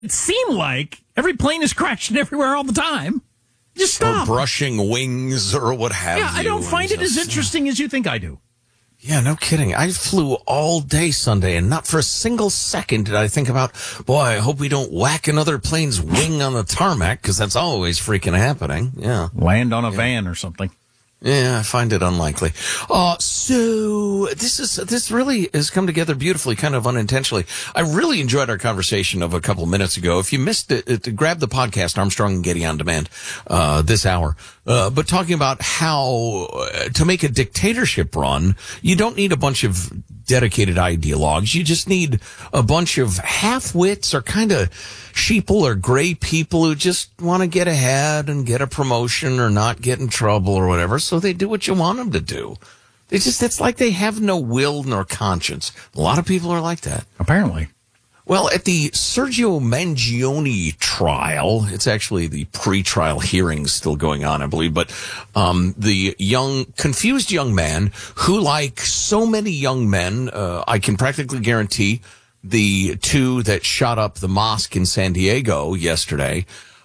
it seem like every plane is crashing everywhere all the time. Just stop. Or brushing wings or what have you. Yeah, I don't find it as interesting as you think I do. Yeah, no kidding. I flew all day Sunday, and not for a single second did I think about, boy, I hope we don't whack another plane's wing on the tarmac, because that's always freaking happening. Yeah. Land on a van or something. Yeah, I find it unlikely. So this really has come together beautifully, kind of unintentionally. I really enjoyed our conversation of a couple of minutes ago. If you missed it, grab the podcast, Armstrong and Getty on Demand, this hour. But talking about how to make a dictatorship run, you don't need a bunch of dedicated ideologues. You just need a bunch of half-wits or kind of sheeple or gray people who just want to get ahead and get a promotion or not get in trouble or whatever, so they do what you want them to do. It's like they have no will nor conscience. A lot of people are like that. Apparently. Well, at the Sergio Mangione trial, it's actually the pre-trial hearings still going on, I believe, but the confused young man who, like so many young men, I can practically guarantee the two that shot up the mosque in San Diego yesterday,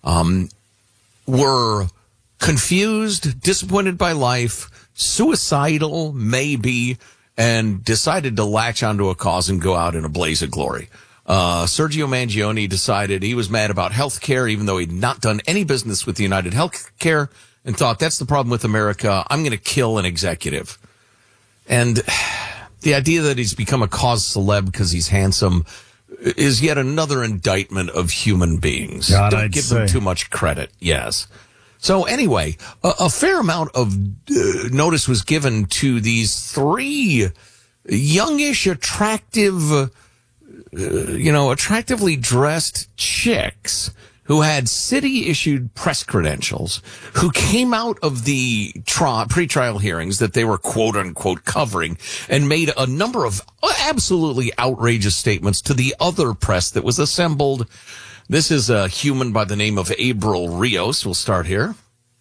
were confused, disappointed by life, suicidal, maybe, and decided to latch onto a cause and go out in a blaze of glory. Sergio Mangione decided he was mad about health care, even though he'd not done any business with United Healthcare, and thought, that's the problem with America. I'm going to kill an executive. And the idea that he's become a cause celeb because he's handsome is yet another indictment of human beings. Don't give them too much credit. Yes. So anyway, a fair amount of notice was given to these three youngish, attractive, attractively dressed chicks who had city-issued press credentials, who came out of the pre-trial hearings that they were quote-unquote covering and made a number of absolutely outrageous statements to the other press that was assembled. This is a human by the name of Abril Rios. We'll start here.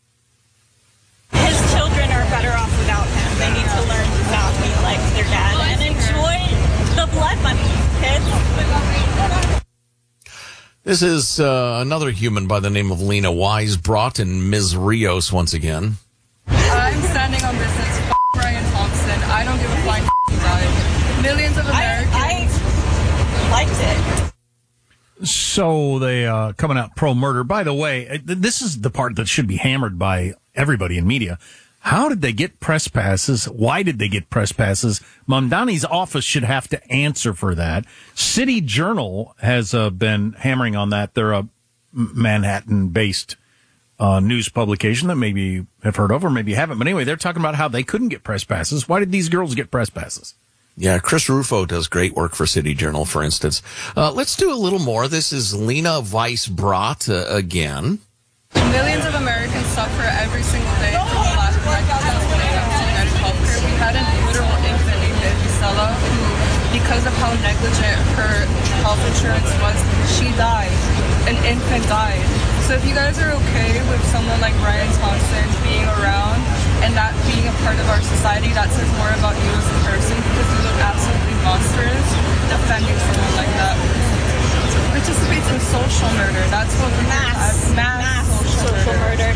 His children are better off without him. They need to learn to not be like their dad and enjoy the blood money, kids. This is another human by the name of Lena Weisbrot and Ms. Rios once again. I'm standing on business. Brian Thompson. I don't give a flying about it. Millions of Americans. I liked it. So they coming out pro-murder. By the way, this is the part that should be hammered by everybody in media. How did they get press passes? Why did they get press passes? Mamdani's office should have to answer for that. City Journal has been hammering on that. They're a Manhattan-based news publication that maybe you have heard of or maybe you haven't. But anyway, they're talking about how they couldn't get press passes. Why did these girls get press passes? Yeah, Chris Rufo does great work for City Journal, for instance. Let's do a little more. This is Lena Weisbrot again. Millions of Americans suffer every single day from the lack of recognition when it comes to United Healthcare. We had a literal infant named Isabella who, because of how negligent her health insurance was, she died. An infant died. So if you guys are okay with someone like Brian Thompson being around and that being a part of our society, that says more about you as a person, because you look absolutely monstrous defending someone like that. Participates in social murder. That's what we mass social murder.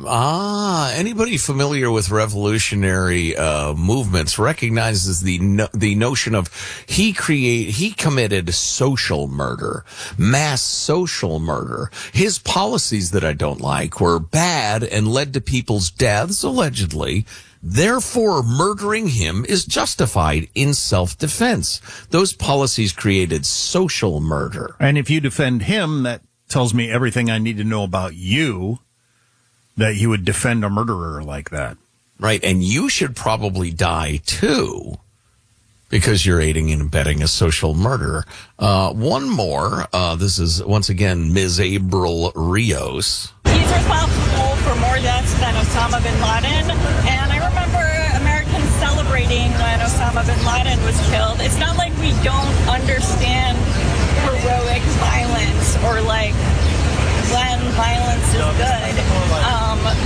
Anybody familiar with revolutionary movements recognizes the notion of he committed social murder, mass social murder. His policies that I don't like were bad and led to people's deaths, allegedly. Therefore, murdering him is justified in self-defense. Those policies created social murder. And if you defend him, that tells me everything I need to know about you, that you would defend a murderer like that. Right, and you should probably die, too, because you're aiding and abetting a social murderer. One more. This is, once again, Ms. Abril Rios. He's responsible for more deaths than Osama bin Laden, and I remember Americans celebrating when Osama bin Laden was killed. It's not like we don't understand heroic violence or like when violence is good.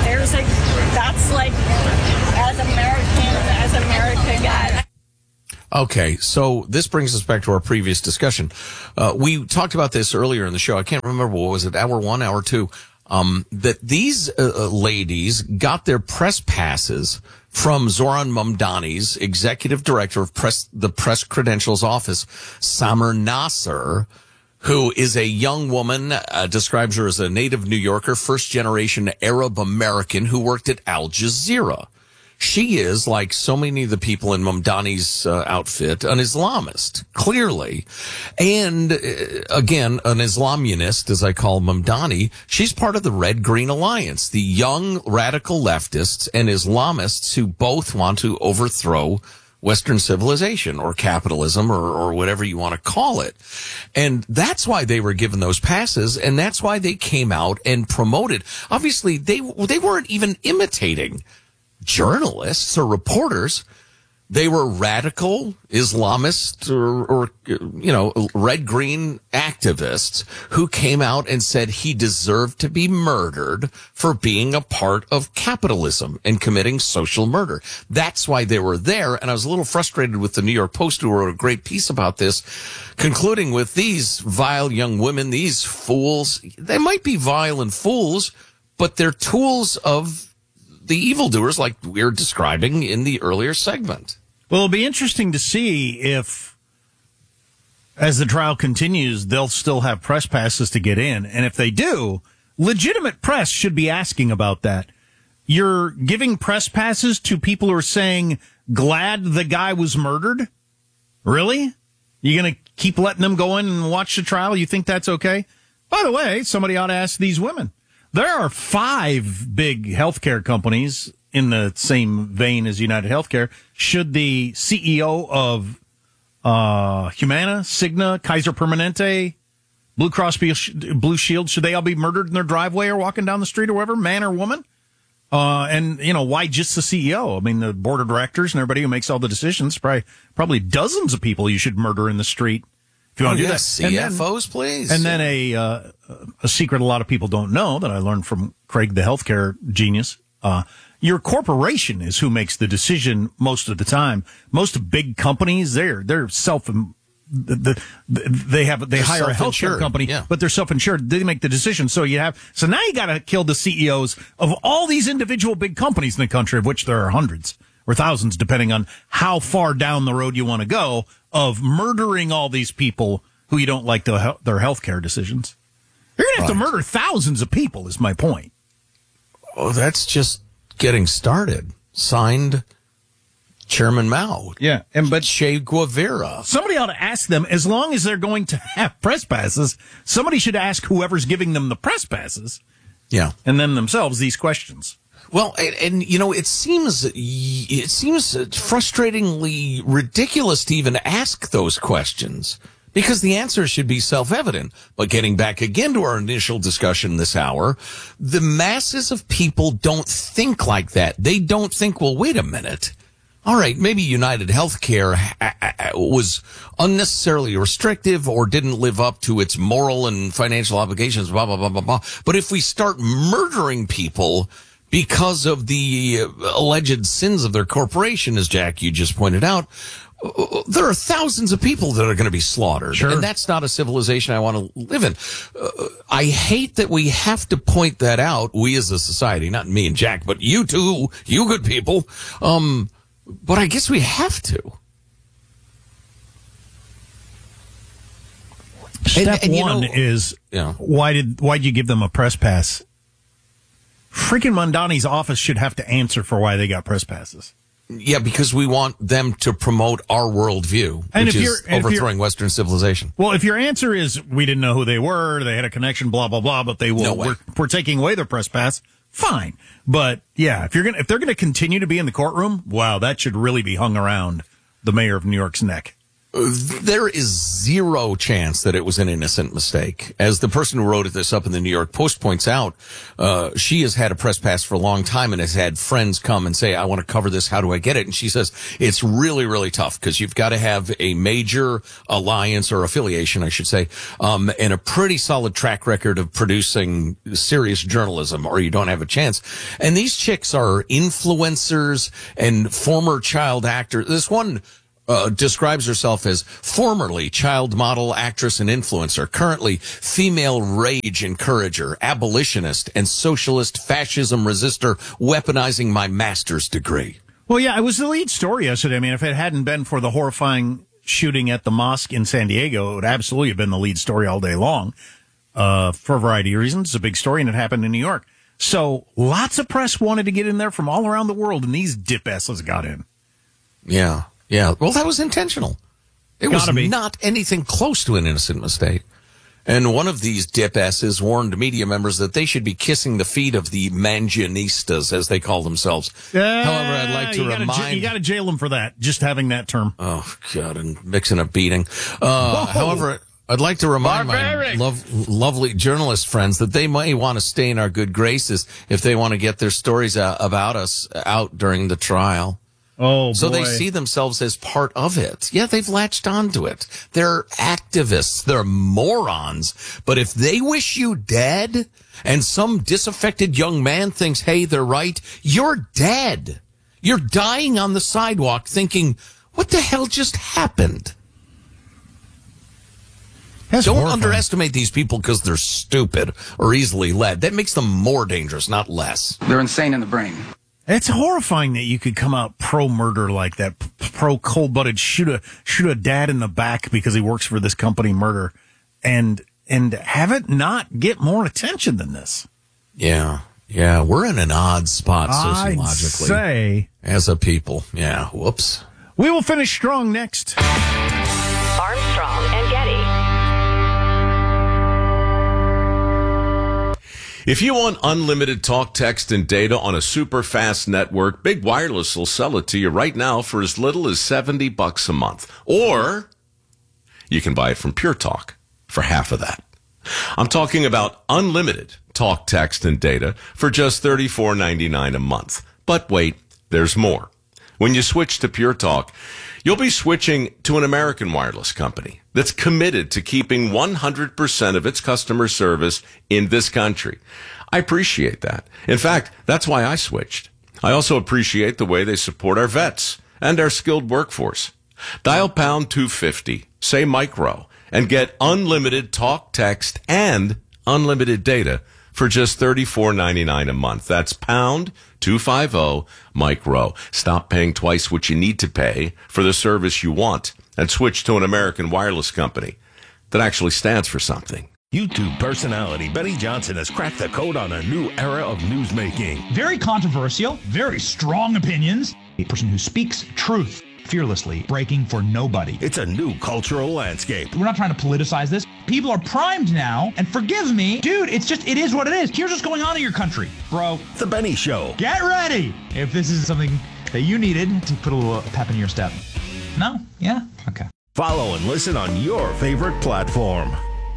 That's like as American as America gets. Okay, so this brings us back to our previous discussion. We talked about this earlier in the show. I can't remember, what was it, hour 1, hour 2, that these ladies got their press passes from Zoran Mamdani's executive director of the Press Credentials Office, Samar Nasser, who is a young woman, describes her as a native New Yorker, first-generation Arab American who worked at Al Jazeera. She is, like so many of the people in Mamdani's outfit, an Islamist, clearly. And, again, an Islamunist, as I call Mamdani. She's part of the Red Green Alliance, the young radical leftists and Islamists who both want to overthrow Western civilization or capitalism or whatever you want to call it. And that's why they were given those passes, and that's why they came out and promoted. Obviously, they weren't even imitating journalists or reporters. They were radical Islamists or red-green activists who came out and said he deserved to be murdered for being a part of capitalism and committing social murder. That's why they were there. And I was a little frustrated with the New York Post, who wrote a great piece about this, concluding with these vile young women, these fools. They might be vile and fools, but they're tools of the evildoers like we're describing in the earlier segment. Well, it'll be interesting to see if, as the trial continues, they'll still have press passes to get in. And if they do, legitimate press should be asking about that. You're giving press passes to people who are saying, glad the guy was murdered? Really? You going to keep letting them go in and watch the trial? You think that's okay? By the way, somebody ought to ask these women. There are 5 big healthcare companies in the same vein as United Healthcare. Should the CEO of Humana, Cigna, Kaiser Permanente, Blue Cross Blue Shield, should they all be murdered in their driveway or walking down the street or whatever, man or woman? And, why just the CEO? I mean, the board of directors and everybody who makes all the decisions, probably dozens of people you should murder in the street. If you want to do that. CFOs, please. And then a secret a lot of people don't know that I learned from Craig, the healthcare genius. Your corporation is who makes the decision most of the time. Most big companies, they hire a healthcare company, but they're self-insured. They make the decision. So now you got to kill the CEOs of all these individual big companies in the country, of which there are hundreds or thousands, depending on how far down the road you want to go, of murdering all these people who you don't like their healthcare decisions. You're going to have to murder thousands of people, is my point. Oh, that's just getting started. Signed, Chairman Mao. Yeah, but Che Guevara. Somebody ought to ask them, as long as they're going to have press passes, somebody should ask whoever's giving them the press passes. Yeah. And then themselves these questions. Well, and it seems frustratingly ridiculous to even ask those questions, because the answer should be self-evident. But getting back again to our initial discussion this hour, the masses of people don't think like that. They don't think, well, wait a minute. All right, maybe United Healthcare was unnecessarily restrictive or didn't live up to its moral and financial obligations, blah, blah, blah, blah, blah. But if we start murdering people because of the alleged sins of their corporation, as Jack, you just pointed out, there are thousands of people that are going to be slaughtered. Sure. And that's not a civilization I want to live in. I hate that we have to point that out, we as a society, not me and Jack, but you too, you good people. But I guess we have to. Step one is, why'd you give them a press pass? Freaking Mamdani's office should have to answer for why they got press passes. Yeah, because we want them to promote our worldview, which is overthrowing Western civilization. Well, if your answer is, we didn't know who they were, they had a connection, blah, blah, blah, but we're taking away their press pass, fine. But yeah, if they're gonna continue to be in the courtroom, wow, that should really be hung around the mayor of New York's neck. There is zero chance that it was an innocent mistake. As the person who wrote this up in the New York Post points out, she has had a press pass for a long time and has had friends come and say, I want to cover this. How do I get it? And she says, it's really, really tough because you've got to have a major alliance or affiliation, I should say, and a pretty solid track record of producing serious journalism, or you don't have a chance. And these chicks are influencers and former child actors. This one describes herself as formerly child model, actress, and influencer, currently female rage encourager, abolitionist, and socialist fascism resistor, weaponizing my master's degree. Well, yeah, it was the lead story yesterday. I mean, if it hadn't been for the horrifying shooting at the mosque in San Diego, it would absolutely have been the lead story all day long for a variety of reasons. It's a big story, and it happened in New York. So lots of press wanted to get in there from all around the world, and these dip asses got in. Yeah. Well, that was intentional. It was not anything close to an innocent mistake. And one of these dip asses warned media members that they should be kissing the feet of the Mangianistas, as they call themselves. However, I'd like to remind... You got to jail them for that, just having that term. Oh, God, and mixing a beating. However, I'd like to remind my lovely journalist friends that they may want to stay in our good graces if they want to get their stories about us out during the trial. Oh, boy. So they see themselves as part of it. Yeah, they've latched onto it. They're activists. They're morons. But if they wish you dead and some disaffected young man thinks, hey, they're right, you're dead. You're dying on the sidewalk thinking, what the hell just happened? Don't underestimate these people because they're stupid or easily led. That makes them more dangerous, not less. They're insane in the brain. It's horrifying that you could come out pro-murder like that, pro-cold-blooded shoot a dad in the back because he works for this company murder, and have it not get more attention than this. Yeah, we're in an odd spot sociologically. I'd say. As a people. Yeah, whoops. We will finish strong next. Armstrong and Getty. If you want unlimited talk, text, and data on a super fast network, Big Wireless will sell it to you right now for as little as $70 a month. Or you can buy it from Pure Talk for half of that. I'm talking about unlimited talk, text, and data for just $34.99 a month. But wait, there's more. When you switch to Pure Talk, you'll be switching to an American wireless company that's committed to keeping 100% of its customer service in this country. I appreciate that. In fact, that's why I switched. I also appreciate the way they support our vets and our skilled workforce. Dial pound 250, say micro, and get unlimited talk, text, and unlimited data for just $34.99 a month. That's pound 250 micro. Stop paying twice what you need to pay for the service you want and switch to an American wireless company that actually stands for something. YouTube personality Benny Johnson has cracked the code on a new era of newsmaking. Very controversial, very strong opinions. A person who speaks truth fearlessly, breaking for nobody. It's a new cultural landscape. We're not trying to politicize this. People are primed now, and forgive me, dude, it is what it is. Here's what's going on in your country, bro. The Benny Show. Get ready if this is something that you needed to put a little pep in your step. No? Yeah? Okay. Follow and listen on your favorite platform.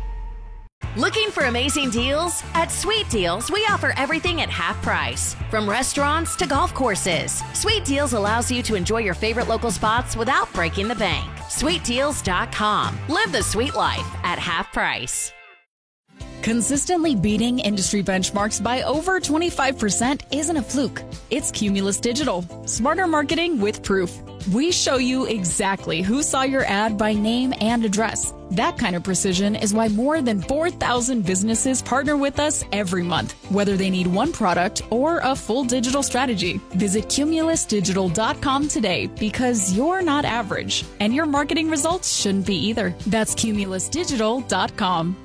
Looking for amazing deals? At Sweet Deals, we offer everything at half price. From restaurants to golf courses, Sweet Deals allows you to enjoy your favorite local spots without breaking the bank. SweetDeals.com. Live the sweet life at half price. Consistently beating industry benchmarks by over 25% isn't a fluke. It's Cumulus Digital. Smarter marketing with proof. We show you exactly who saw your ad by name and address. That kind of precision is why more than 4,000 businesses partner with us every month, whether they need one product or a full digital strategy. Visit CumulusDigital.com today because you're not average, and your marketing results shouldn't be either. That's CumulusDigital.com.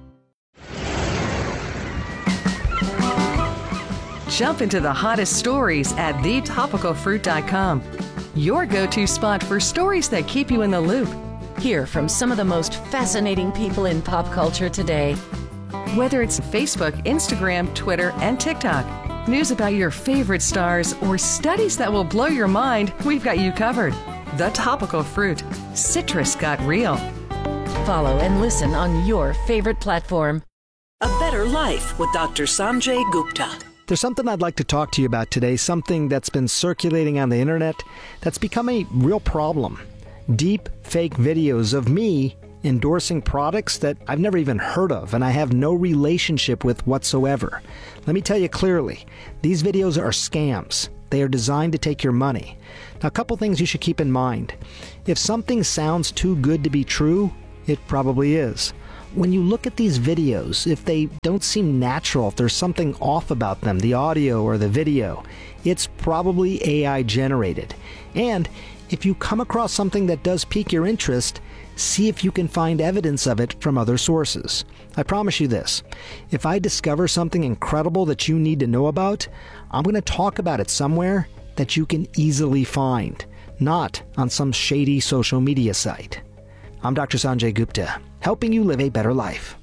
Jump into the hottest stories at thetopicalfruit.com. Your go-to spot for stories that keep you in the loop. Hear from some of the most fascinating people in pop culture today. Whether it's Facebook, Instagram, Twitter, and TikTok, news about your favorite stars, or studies that will blow your mind, we've got you covered. The Topical Fruit. Citrus got real. Follow and listen on your favorite platform. A Better Life with Dr. Sanjay Gupta. There's something I'd like to talk to you about today, something that's been circulating on the internet that's become a real problem. Deep fake videos of me endorsing products that I've never even heard of and I have no relationship with whatsoever. Let me tell you clearly, these videos are scams. They are designed to take your money. Now, a couple things you should keep in mind. If something sounds too good to be true, it probably is. When you look at these videos, if they don't seem natural, if there's something off about them, the audio or the video, it's probably AI generated. And if you come across something that does pique your interest, see if you can find evidence of it from other sources. I promise you this, if I discover something incredible that you need to know about, I'm going to talk about it somewhere that you can easily find, not on some shady social media site. I'm Dr. Sanjay Gupta, helping you live a better life.